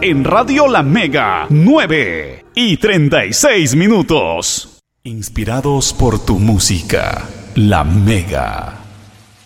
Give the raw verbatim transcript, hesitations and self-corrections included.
en Radio La Mega, nueve y treinta y seis minutos. Inspirados por tu música, La Mega.